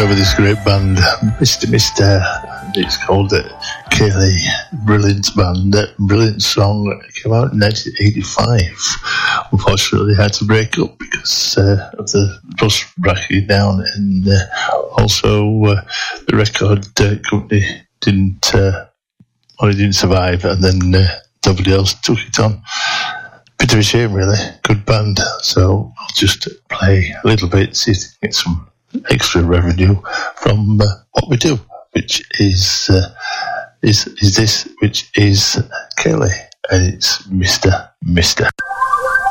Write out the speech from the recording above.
discovered this great band, Mr. It's called Kayleigh. Brilliant band, brilliant song. It came out in 1985. Unfortunately, they had to break up because of the bus breaking down, and also the record company didn't survive, and then nobody else took it on. Bit of a shame, really. Good band. So I'll just play a little bit, see if we can get some extra revenue from what we do, which is this, which is Kayleigh, and it's Mr.